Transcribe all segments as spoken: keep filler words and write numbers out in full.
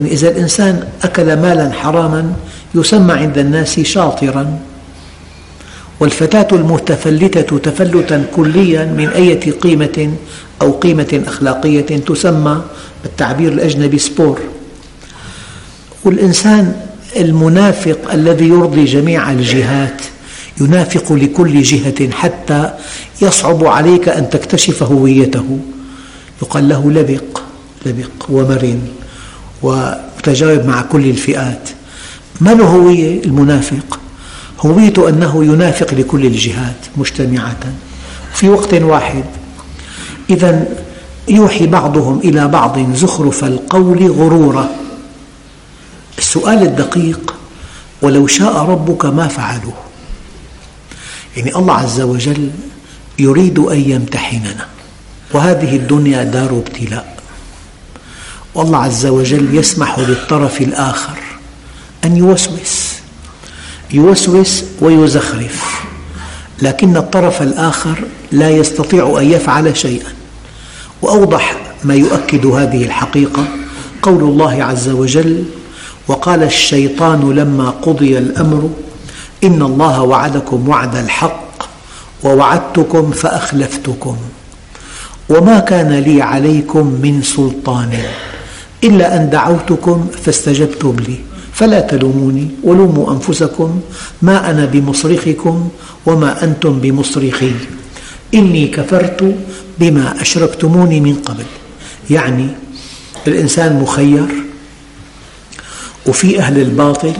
إذا الإنسان أكل مالا حراما يسمى عند الناس شاطرا، والفتاة المتفلتة تفلتا كليا من أي قيمة أو قيمة أخلاقية تسمى بالتعبير الأجنبي سبور. والإنسان المنافق الذي يرضي جميع الجهات ينافق لكل جهة حتى يصعب عليك أن تكتشف هويته، يقال له لبق لبق ومرن ومتجاوب مع كل الفئات. ما له هوية المنافق؟ هويته أنه ينافق لكل الجهات مجتمعة في وقت واحد. إذن يوحي بعضهم إلى بعض زخرف القول غرورا. السؤال الدقيق: ولو شاء ربك ما فعلوه. يعني الله عز وجل يريد أن يمتحننا، وهذه الدنيا دار ابتلاء، والله عز وجل يسمح للطرف الآخر أن يوسوس يوسوس ويزخرف، لكن الطرف الآخر لا يستطيع أن يفعل شيئا. وأوضح ما يؤكد هذه الحقيقة قول الله عز وجل: وقال الشيطان لما قضي الأمر إن الله وعدكم وعد الحق ووعدتكم فأخلفتكم وما كان لي عليكم من سلطان إلا أن دعوتكم فاستجبتم لي فلا تلوموني ولوموا أنفسكم ما أنا بمصرخكم وما أنتم بمصرخي إني كفرت بما أشركتموني من قبل. يعني الإنسان مخير، وفي أهل الباطل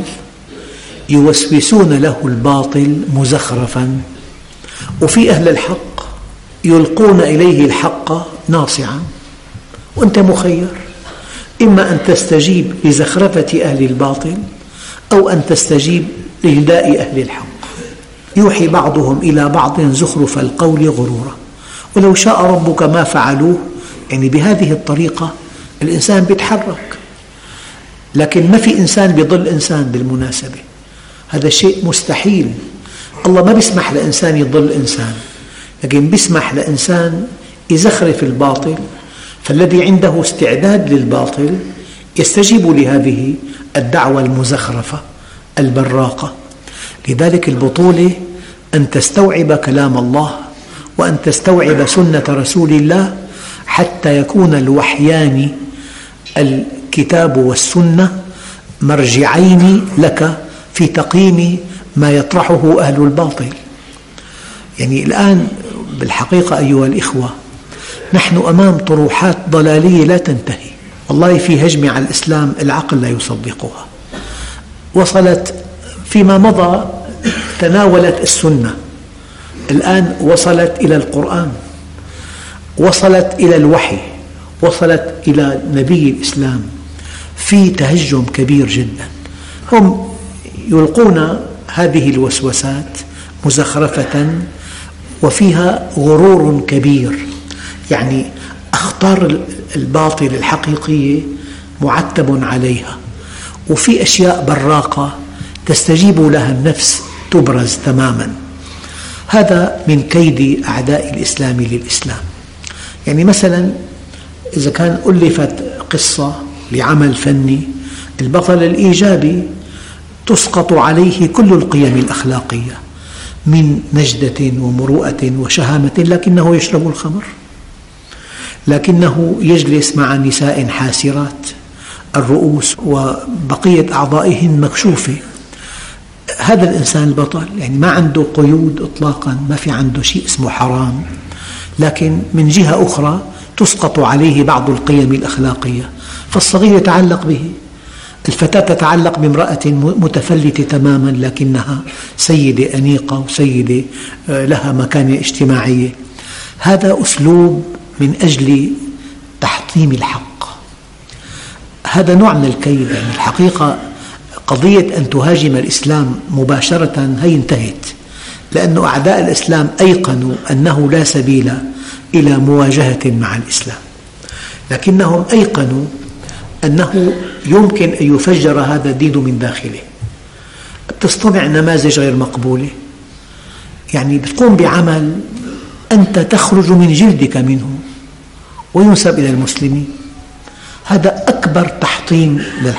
يوسوسون له الباطل مزخرفا، وفي أهل الحق يلقون إليه الحق ناصعا، وأنت مخير، إما أن تستجيب لزخرفة أهل الباطل أو أن تستجيب لنداء أهل الحق. يوحي بعضهم إلى بعض زخرف القول غرورا. ولو شاء ربك ما فعلوه، يعني بهذه الطريقة الإنسان يتحرك، لكن ما في إنسان يضل إنسان بالمناسبة، هذا شيء مستحيل. الله ما يسمح لإنسان يضل إنسان، لكن يسمح لإنسان يزخرف الباطل، فالذي عنده استعداد للباطل يستجيب لهذه الدعوة المزخرفة البراقة. لذلك البطولة أن تستوعب كلام الله وأن تستوعب سنة رسول الله حتى يكون الوحيان الكتاب والسنة مرجعين لك في تقييم ما يطرحه أهل الباطل. يعني الآن بالحقيقة أيها الإخوة نحن أمام طروحات ضلالية لا تنتهي، والله في هجمة على الإسلام العقل لا يصدقها. وصلت فيما مضى تناولت السنة، الآن وصلت إلى القرآن، وصلت إلى الوحي، وصلت إلى نبي الإسلام. في تهجم كبير جدا، هم يلقون هذه الوسوسات مزخرفة وفيها غرور كبير، يعني أخطار الباطل الحقيقية معتب عليها، وفي أشياء براقة تستجيب لها النفس تبرز تماما. هذا من كيد أعداء الإسلام للإسلام. يعني مثلا إذا كان ألفت قصة لعمل فني، البطل الإيجابي تسقط عليه كل القيم الأخلاقية من نجدة ومروءة وشهامة، لكنه يشرب الخمر، لكنه يجلس مع نساء حاسرات الرؤوس وبقية أعضائهن مكشوفة. هذا الإنسان البطل يعني ما عنده قيود إطلاقا، ما في عنده شيء اسمه حرام، لكن من جهة أخرى تسقط عليه بعض القيم الأخلاقية، فالصغير يتعلق به، الفتاة تتعلق بامرأة متفلتة تماما لكنها سيدة أنيقة وسيدة لها مكانة اجتماعية. هذا أسلوب من أجل تحطيم الحق، هذا نوع من الكيد. يعني الحقيقة قضية أن تهاجم الإسلام مباشرة هي انتهت، لأن أعداء الإسلام أيقنوا أنه لا سبيل إلى مواجهة مع الإسلام، لكنهم أيقنوا أنه يمكن أن يفجر هذا الدين من داخله. تصطنع نماذج غير مقبولة، يعني بتقوم بعمل أنت تخرج من جلدك منه وينسب إلى المسلمين، هذا أكبر تحطيم التحطيم